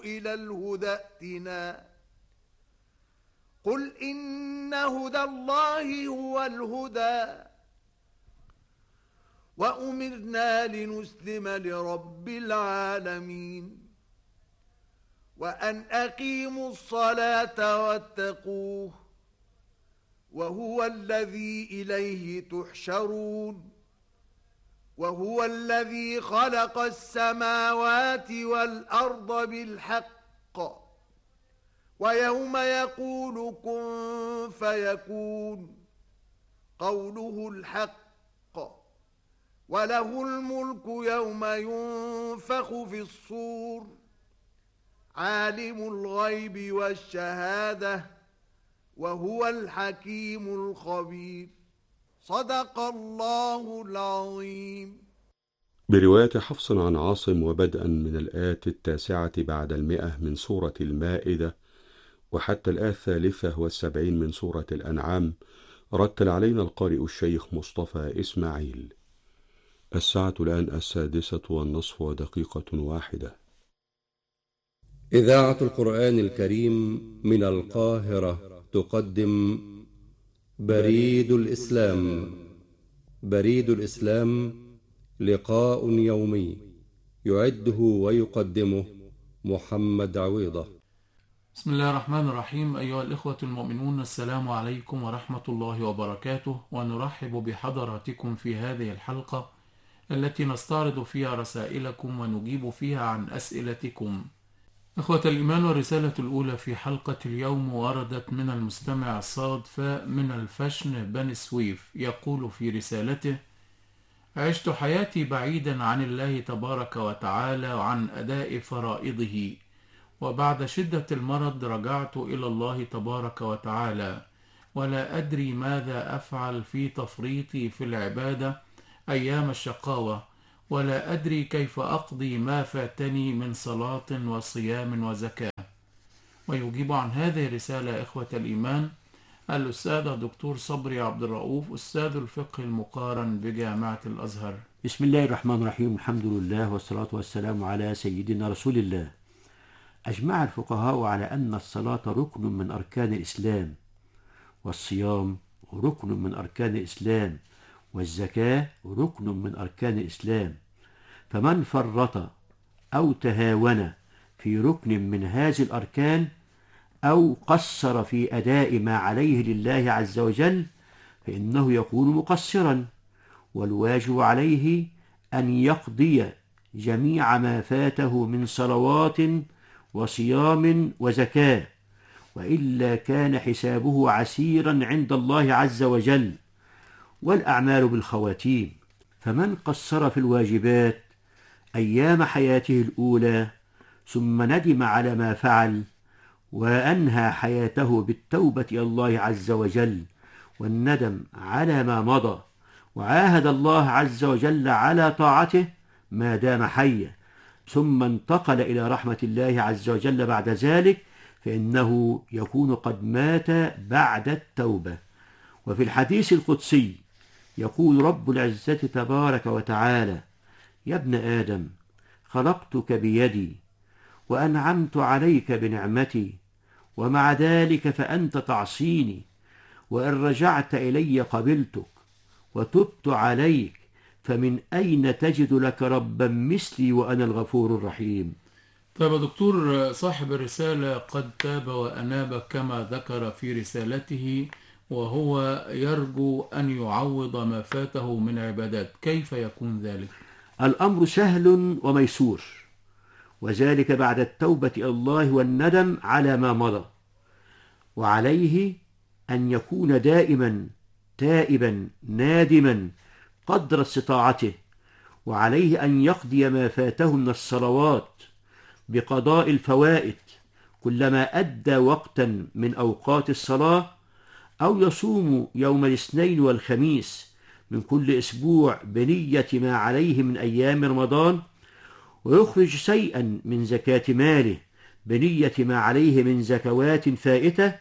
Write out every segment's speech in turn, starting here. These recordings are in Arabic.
إلى الهدى ائتنا قل إن هدى الله هو الهدى وأمرنا لنسلم لرب العالمين وأن أقيموا الصلاة واتقوه وهو الذي إليه تحشرون وهو الذي خلق السماوات والأرض بالحق ويوم يقول كن فيكون قوله الحق وله الملك يوم ينفخ في الصور عالم الغيب والشهادة وهو الحكيم الخبير صدق الله العظيم. برواية حفص عن عاصم وبدءا من الآية 9 بعد 100 من سورة المائدة وحتى الآية 73 من سورة الأنعام، رتل علينا القارئ الشيخ مصطفى إسماعيل. الساعة الآن 6:06 إذاعة القرآن الكريم من القاهرة تقدم بريد الإسلام. بريد الإسلام لقاء يومي يعده ويقدمه محمد عويضة. بسم الله الرحمن الرحيم. أيها الإخوة المؤمنون، السلام عليكم ورحمة الله وبركاته، ونرحب بحضراتكم في هذه الحلقة التي نستعرض فيها رسائلكم ونجيب فيها عن أسئلتكم. إخوة الإيمان، والرسالة الأولى في حلقة اليوم وردت من المستمع صادفة من الفشن بني سويف، يقول في رسالته: عشت حياتي بعيدا عن الله تبارك وتعالى وعن أداء فرائضه، وبعد شدة المرض رجعت إلى الله تبارك وتعالى، ولا أدري ماذا أفعل في تفريطي في العبادة أيام الشقاوة، ولا أدري كيف أقضي ما فاتني من صلاة وصيام وزكاة. ويجيب عن هذه الرسالة إخوة الإيمان الأستاذ دكتور صبري عبد الرؤوف، أستاذ الفقه المقارن بجامعة الأزهر. بسم الله الرحمن الرحيم. الحمد لله والصلاة والسلام على سيدنا رسول الله. أجمع الفقهاء على أن الصلاة ركن من أركان الإسلام، والصيام ركن من أركان الإسلام، والزكاة ركن من أركان الإسلام. فمن فرط أو تهاون في ركن من هذه الأركان أو قصر في أداء ما عليه لله عز وجل فإنه يكون مقصرا، والواجب عليه أن يقضي جميع ما فاته من صلوات وصيام وزكاة، وإلا كان حسابه عسيرا عند الله عز وجل، والأعمال بالخواتيم. فمن قصر في الواجبات أيام حياته الأولى ثم ندم على ما فعل وأنهى حياته بالتوبة إلى الله عز وجل والندم على ما مضى، وعاهد الله عز وجل على طاعته ما دام حيا، ثم انتقل إلى رحمة الله عز وجل بعد ذلك، فإنه يكون قد مات بعد التوبة. وفي الحديث القدسي يقول رب العزة تبارك وتعالى: يا ابن آدم، خلقتك بيدي وأنعمت عليك بنعمتي، ومع ذلك فأنت تعصيني، وإن رجعت إلي قبلتك وتبت عليك، فمن أين تجد لك ربا مثلي وأنا الغفور الرحيم. طيب دكتور، صاحب الرسالة قد تاب وأناب كما ذكر في رسالته، وهو يرجو أن يعوض ما فاته من عبادات، كيف يكون ذلك؟ الأمر سهل وميسور، وذلك بعد التوبة إلى الله والندم على ما مضى، وعليه أن يكون دائما تائبا نادما قدر استطاعته، وعليه أن يقضي ما فاته من الصلوات بقضاء الفوائت كلما أدى وقتا من أوقات الصلاة، أو يصوم يوم الاثنين والخميس من كل أسبوع بنية ما عليه من أيام رمضان، ويخرج شيئا من زكاة ماله بنية ما عليه من زكوات فائتة.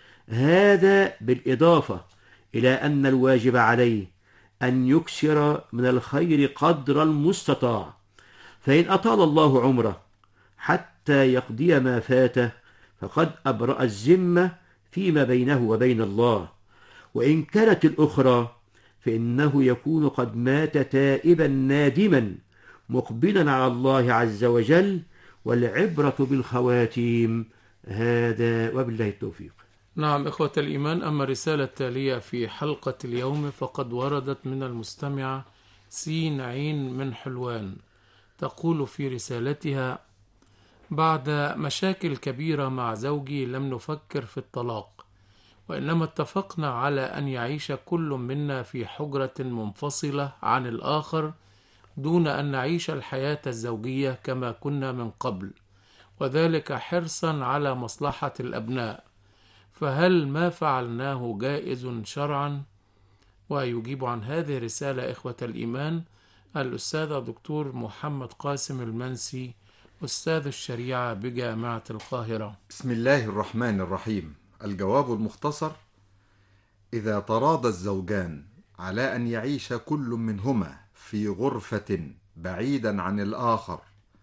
هذا بالإضافة إلى أن الواجب عليه أن يكثر من الخير قدر المستطاع، فإن أطال الله عمره حتى يقضي ما فاته، فقد أبرأ الذمة فيما بينه وبين الله. وإن كانت الأخرى فإنه يكون قد مات تائبا نادما مقبلا على الله عز وجل، والعبرة بالخواتيم. هذا وبالله التوفيق. نعم إخوة الإيمان، أما الرسالة التالية في حلقة اليوم فقد وردت من المستمعة سين عين من حلوان، تقول في رسالتها: بعد مشاكل كبيرة مع زوجي لم نفكر في الطلاق، وإنما اتفقنا على أن يعيش كل منا في حجرة منفصلة عن الآخر دون أن نعيش الحياة الزوجية كما كنا من قبل، وذلك حرصا على مصلحة الأبناء، فهل ما فعلناه جائز شرعا؟ ويجيب عن هذه الرسالة إخوة الإيمان الأستاذ الدكتور محمد قاسم المنسي، أستاذ الشريعة بجامعة القاهرة. بسم الله الرحمن الرحيم. الجواب المختصر: إذا تراضى الزوجان على أن يعيش كل منهما في غرفة بعيدا عن الآخر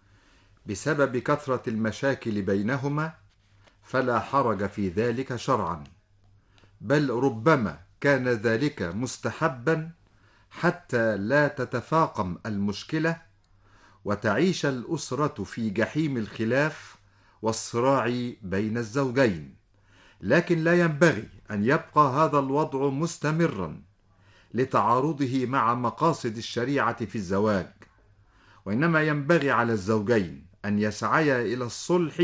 بسبب كثرة المشاكل بينهما فلا حرج في ذلك شرعا، بل ربما كان ذلك مستحبا حتى لا تتفاقم المشكلة وتعيش الأسرة في جحيم الخلاف والصراع بين الزوجين. لكن لا ينبغي أن يبقى هذا الوضع مستمرا لتعارضه مع مقاصد الشريعة في الزواج، وإنما ينبغي على الزوجين أن يسعيا إلى الصلح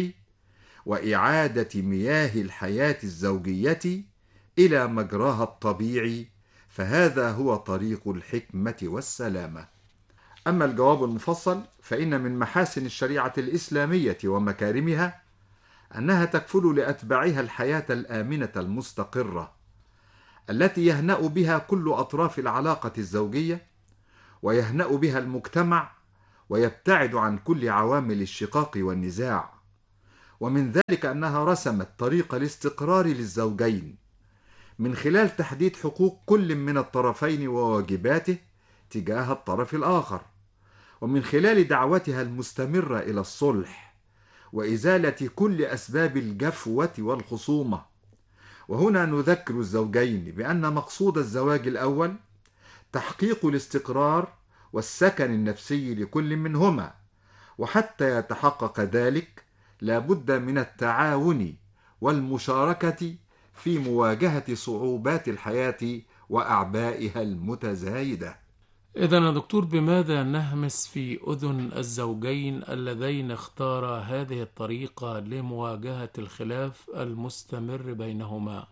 وإعادة مياه الحياة الزوجية إلى مجراها الطبيعي، فهذا هو طريق الحكمة والسلامة. أما الجواب المفصل فإن من محاسن الشريعة الإسلامية ومكارمها أنها تكفل لأتباعها الحياة الآمنة المستقرة التي يهنأ بها كل أطراف العلاقة الزوجية، ويهنأ بها المجتمع، ويبتعد عن كل عوامل الشقاق والنزاع. ومن ذلك أنها رسمت طريق الاستقرار للزوجين من خلال تحديد حقوق كل من الطرفين وواجباته تجاه الطرف الآخر، ومن خلال دعوتها المستمرة إلى الصلح وإزالة كل أسباب الجفوة والخصومة. وهنا نذكر الزوجين بأن مقصود الزواج الأول تحقيق الاستقرار والسكن النفسي لكل منهما، وحتى يتحقق ذلك لا بد من التعاون والمشاركة في مواجهة صعوبات الحياة وأعبائها المتزايدة. إذن يا دكتور، بماذا نهمس في أذن الزوجين اللذين اختارا هذه الطريقة لمواجهة الخلاف المستمر بينهما؟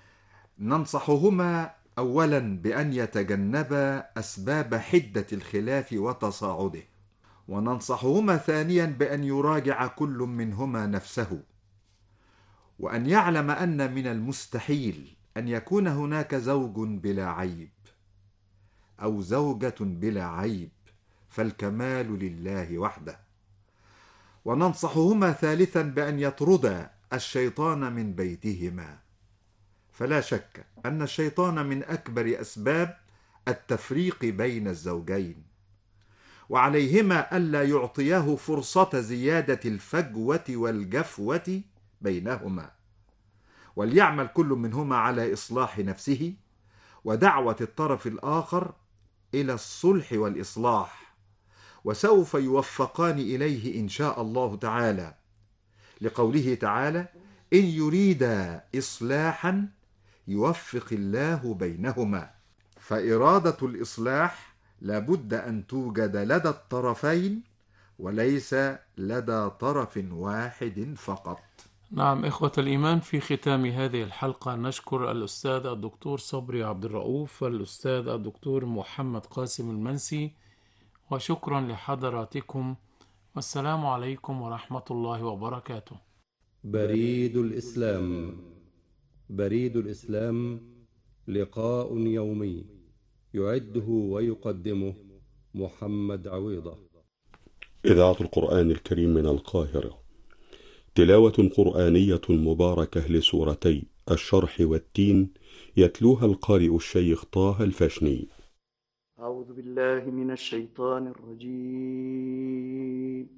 ننصحهما أولا بأن يتجنبا أسباب حدة الخلاف وتصاعده، وننصحهما ثانيا بأن يراجع كل منهما نفسه، وأن يعلم أن من المستحيل أن يكون هناك زوج بلا عيب أو زوجة بلا عيب، فالكمال لله وحده. وننصحهما ثالثا بأن يطردا الشيطان من بيتهما، فلا شك أن الشيطان من أكبر أسباب التفريق بين الزوجين، وعليهما ألا يعطياه فرصة زيادة الفجوة والجفوة بينهما، وليعمل كل منهما على إصلاح نفسه ودعوة الطرف الآخر إلى الصلح والإصلاح، وسوف يوفقان إليه إن شاء الله تعالى، لقوله تعالى: إن يريدا إصلاحا يوفق الله بينهما. فإرادة الإصلاح لابد أن توجد لدى الطرفين وليس لدى طرف واحد فقط. نعم إخوة الإيمان، في ختام هذه الحلقة نشكر الأستاذ الدكتور صبري عبد الرؤوف والأستاذ الدكتور محمد قاسم المنسي، وشكرا لحضراتكم، والسلام عليكم ورحمة الله وبركاته. بريد الإسلام. بريد الإسلام لقاء يومي يعده ويقدمه محمد عويضة. إذاعة القرآن الكريم من القاهرة. تلاوة قرآنية مباركة لسورتي الشرح والتين، يتلوها القارئ الشيخ طه الفشني. أعوذ بالله من الشيطان الرجيم.